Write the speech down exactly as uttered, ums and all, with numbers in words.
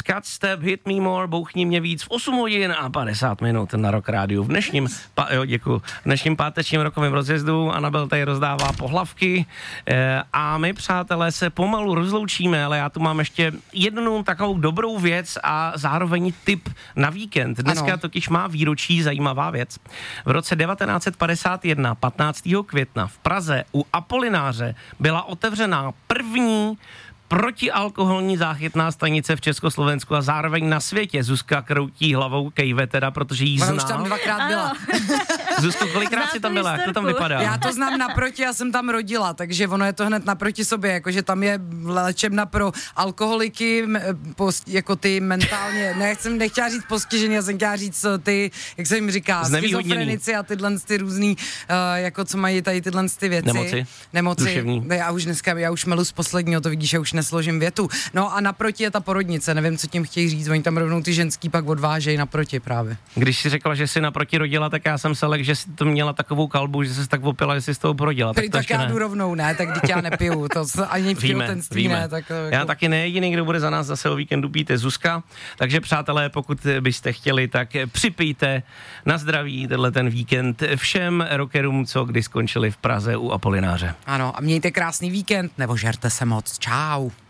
Scott Step, Hit Me More, Bouchni mě víc v osm hodin a padesát minut na Rock Rádiu. V dnešním, pa, jo, děkuji, v dnešním pátečním rokovém rozjezdu Anabel tady rozdává pohlavky e, a my, přátelé, se pomalu rozloučíme, ale já tu mám ještě jednu takovou dobrou věc a zároveň tip na víkend. Dneska ano. totiž má výročí zajímavá věc. V roce devatenáct set padesát jedna, patnáctého května v Praze u Apolináře byla otevřená první protialkoholní záchytná stanice v Československu a zároveň na světě. Zuzka kroutí hlavou, kejve teda, protože jí zná. Ona už tam dvakrát byla. Zuzko, kolikrát jsi tam byla? Jak to tam vypadá? Já to znám naproti, já jsem tam rodila, takže ono je to hned naproti sobě, jakože tam je léčebna pro alkoholiky, post, jako ty mentálně, nechcem, nechtěla říct postižený, já jsem chtěla říct ty, jak se jim říká, schizofrenici a tyhle ty různý, uh, jako co mají tady tyhle ty věci. Nemoci. Nemoci. Duševní. Já už dneska, já už melu z posledního, to vidíš, já už nesložím větu. No a naproti je ta porodnice, nevím, co tím chtějí říct, oni tam rovnou ty ženský pak odvážejí naproti právě. Když jsi řekla, že jsi naproti rodila, tak já jsem se lek, že jsi to měla takovou kalbu, že jsi tak opila, že jsi z toho porodila. Tak, tak, tak já jdu rovnou, ne, tak teď já nepiju, to ani v těhotenství ne. Tak, jako... Já taky ne, jediný, kdo bude za nás zase o víkendu pít, je Zuzka, takže přátelé, pokud byste chtěli, tak připijte na zdraví tenhle ten víkend všem rockerům, co kdy skončili v Praze u Apolináře. Ano, a mějte krásný víkend, nebo žerte se moc, čau.